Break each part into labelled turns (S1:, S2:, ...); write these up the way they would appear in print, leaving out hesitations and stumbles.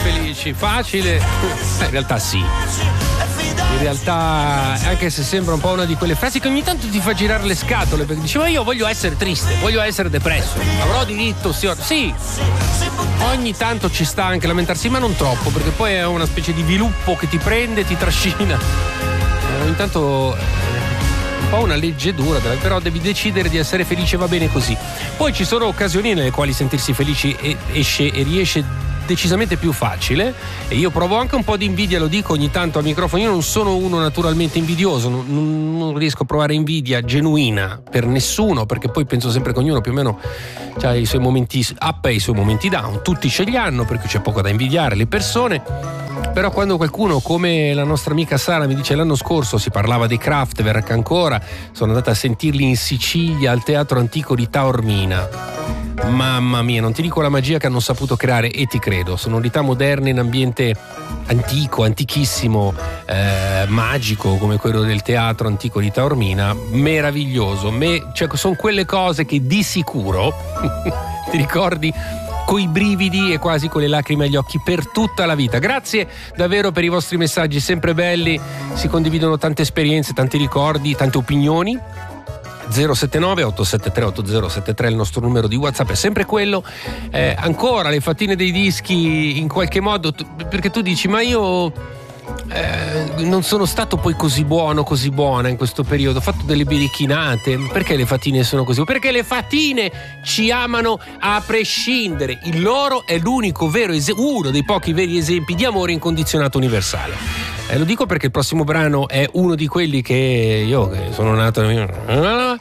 S1: felici, facile. In realtà sì. In realtà, anche se sembra un po' una di quelle frasi che ogni tanto ti fa girare le scatole, perché dici, ma io voglio essere triste, voglio essere depresso, avrò diritto, sì. Ogni tanto ci sta anche lamentarsi, ma non troppo, perché poi è una specie di viluppo che ti prende, ti trascina. Ogni tanto un po' una legge dura, però devi decidere di essere felice, va bene così. Poi ci sono occasioni nelle quali sentirsi felici esce e riesce decisamente più facile, e io provo anche un po' di invidia, lo dico ogni tanto al microfono. Io non sono uno naturalmente invidioso, non riesco a provare invidia genuina per nessuno, perché poi penso sempre che ognuno più o meno ha i suoi momenti up e i suoi momenti down, tutti ce li hanno, perché c'è poco da invidiare le persone. Però quando qualcuno come la nostra amica Sara mi dice l'anno scorso si parlava dei Kraftwerk ancora, sono andata a sentirli in Sicilia al Teatro Antico di Taormina. Mamma mia, non ti dico la magia che hanno saputo creare, e ti credo, sonorità moderne in ambiente antico, antichissimo, magico come quello del Teatro Antico di Taormina, meraviglioso. Cioè, sono quelle cose che di sicuro ti ricordi coi brividi e quasi con le lacrime agli occhi per tutta la vita. Grazie davvero per i vostri messaggi, sempre belli, si condividono tante esperienze, tanti ricordi, tante opinioni. 079 873 8073 il nostro numero di WhatsApp, è sempre quello. Ancora le fattine dei dischi in qualche modo, perché tu dici, ma io non sono stato poi così buono, così buona in questo periodo, ho fatto delle birichinate. Perché le fatine sono così? Perché le fatine ci amano a prescindere. Il loro è l'unico vero uno dei pochi veri esempi di amore incondizionato universale. Lo dico perché il prossimo brano è uno di quelli che io, che sono nato un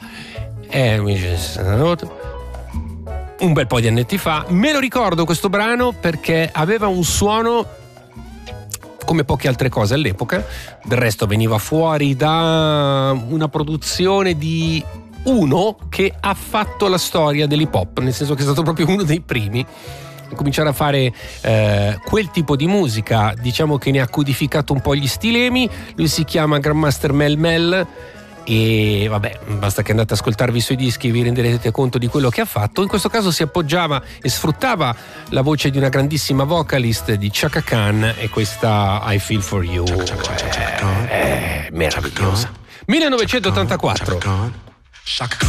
S1: bel po' di annetti fa, me lo ricordo questo brano perché aveva un suono come poche altre cose all'epoca. Del resto veniva fuori da una produzione di uno che ha fatto la storia dell'hip hop, nel senso che è stato proprio uno dei primi a cominciare a fare quel tipo di musica. Diciamo che ne ha codificato un po' gli stilemi. Lui si chiama Grandmaster Mel Mel, e vabbè, basta che andate ad ascoltarvi i suoi dischi e vi renderete conto di quello che ha fatto. In questo caso si appoggiava e sfruttava la voce di una grandissima vocalist di Chaka Khan, e questa I Feel For You è meravigliosa. 1984.